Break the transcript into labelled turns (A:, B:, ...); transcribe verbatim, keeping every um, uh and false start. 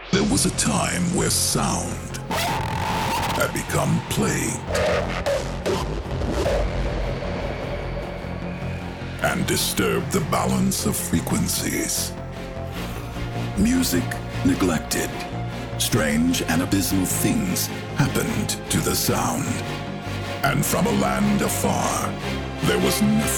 A: There was a time where sound had become plague and disturbed the balance of frequencies. Music neglected. Strange and abysmal things happened to the sound. And from a land afar, there was nothing